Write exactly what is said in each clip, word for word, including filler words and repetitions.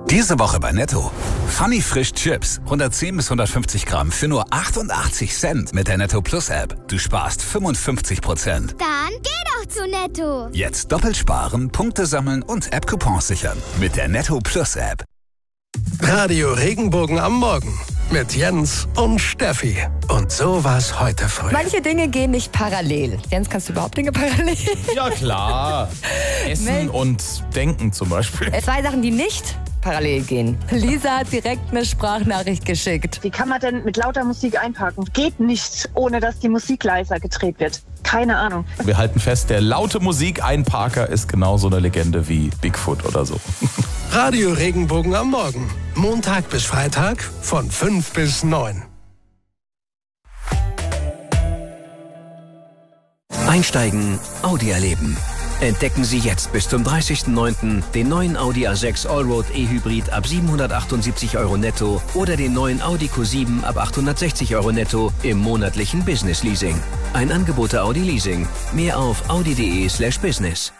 Diese Woche bei Netto. Funny Frisch Chips. hundertzehn bis hundertfünfzig Gramm für nur achtundachtzig Cent mit der Netto Plus App. Du sparst fünfundfünfzig Prozent. Dann geh doch zu Netto. Jetzt doppelt sparen, Punkte sammeln und App-Coupons sichern. Mit der Netto Plus App. Radio Regenbogen am Morgen. Mit Jens und Steffi. Und so war's heute früh. Manche Dinge gehen nicht parallel. Jens, kannst du überhaupt Dinge parallel? Ja, klar. Essen Mel- und Denken zum Beispiel. Zwei Sachen, die nicht parallel gehen. Lisa hat direkt eine Sprachnachricht geschickt. Wie kann man denn mit lauter Musik einparken? Geht nicht, ohne dass die Musik leiser gedreht wird. Keine Ahnung. Wir halten fest, der laute Musik-Einparker ist genauso eine Legende wie Bigfoot oder so. Radio Regenbogen am Morgen. Montag bis Freitag von fünf bis neun. Einsteigen, Audi erleben. Entdecken Sie jetzt bis zum dreißigsten neunten den neuen Audi A sechs Allroad E-Hybrid ab siebenhundertachtundsiebzig Euro netto oder den neuen Audi Q sieben ab achthundertsechzig Euro netto im monatlichen Business Leasing. Ein Angebot der Audi Leasing. Mehr auf audi.de slash business.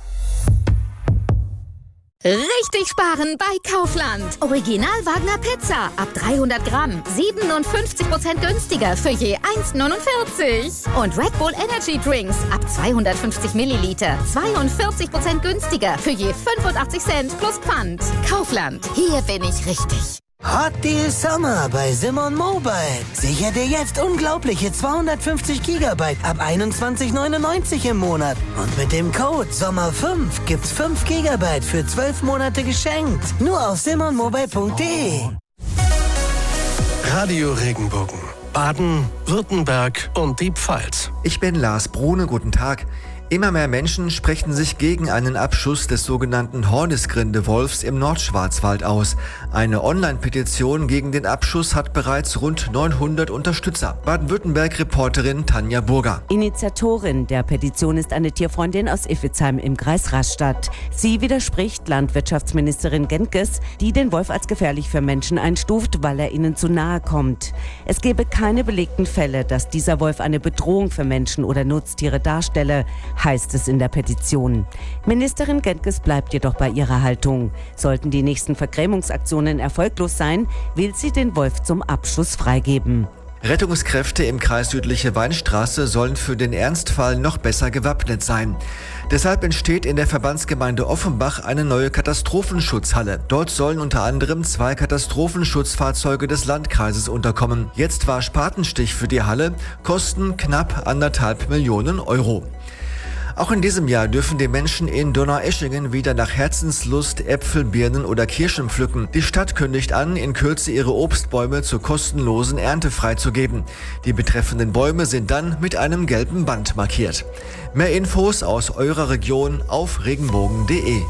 Richtig sparen bei Kaufland. Original Wagner Pizza ab dreihundert Gramm. siebenundfünfzig Prozent günstiger für je eins neunundvierzig. Und Red Bull Energy Drinks ab zweihundertfünfzig Milliliter. zweiundvierzig Prozent günstiger für je fünfundachtzig Cent plus Pfand. Kaufland. Hier bin ich richtig. Hot Deal Summer bei Simon Mobile. Sicher dir jetzt unglaubliche zweihundertfünfzig Gigabyte ab einundzwanzig neunundneunzig im Monat. Und mit dem Code Sommer fünf gibt's fünf Gigabyte für zwölf Monate geschenkt. Nur auf simon mobile punkt de. Radio Regenbogen. Baden, Württemberg und die Pfalz. Ich bin Lars Brune, guten Tag. Immer mehr Menschen sprechen sich gegen einen Abschuss des sogenannten Hornisgrinde-Wolfs im Nordschwarzwald aus. Eine Online-Petition gegen den Abschuss hat bereits rund neunhundert Unterstützer. Baden-Württemberg-Reporterin Tanja Burger. Initiatorin der Petition ist eine Tierfreundin aus Iffezheim im Kreis Rastatt. Sie widerspricht Landwirtschaftsministerin Gentges, die den Wolf als gefährlich für Menschen einstuft, weil er ihnen zu nahe kommt. Es gebe keine belegten Fälle, dass dieser Wolf eine Bedrohung für Menschen oder Nutztiere darstelle, heißt es in der Petition. Ministerin Gentges bleibt jedoch bei ihrer Haltung. Sollten die nächsten Vergrämungsaktionen erfolglos sein, will sie den Wolf zum Abschuss freigeben. Rettungskräfte im Kreis Südliche Weinstraße sollen für den Ernstfall noch besser gewappnet sein. Deshalb entsteht in der Verbandsgemeinde Offenbach eine neue Katastrophenschutzhalle. Dort sollen unter anderem zwei Katastrophenschutzfahrzeuge des Landkreises unterkommen. Jetzt war Spatenstich für die Halle, Kosten knapp anderthalb Millionen Euro. Auch in diesem Jahr dürfen die Menschen in Donaueschingen wieder nach Herzenslust Äpfel, Birnen oder Kirschen pflücken. Die Stadt kündigt an, in Kürze ihre Obstbäume zur kostenlosen Ernte freizugeben. Die betreffenden Bäume sind dann mit einem gelben Band markiert. Mehr Infos aus eurer Region auf regenbogen punkt de.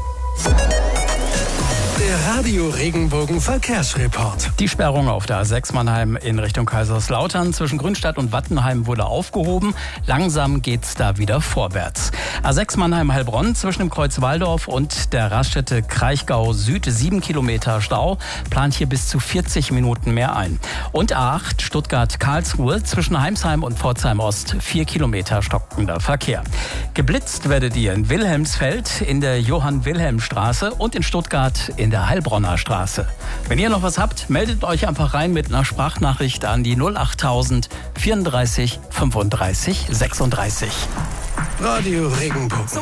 Der Radio Regenbogen Verkehrsreport. Die Sperrung auf der A sechs Mannheim in Richtung Kaiserslautern zwischen Grünstadt und Wattenheim wurde aufgehoben. Langsam geht's da wieder vorwärts. A sechs Mannheim-Heilbronn zwischen dem Kreuz Walldorf und der Raststätte Kraichgau Süd sieben Kilometer Stau, plant hier bis zu vierzig Minuten mehr ein. Und A acht Stuttgart-Karlsruhe zwischen Heimsheim und Pforzheim Ost vier Kilometer stockender Verkehr. Geblitzt werdet ihr in Wilhelmsfeld in der Johann-Wilhelm-Straße und in Stuttgart in der Heilbronner Straße. Wenn ihr noch was habt, meldet euch einfach rein mit einer Sprachnachricht an die null achttausend vierunddreißig fünfunddreißig sechsunddreißig. Radio Regenbogen.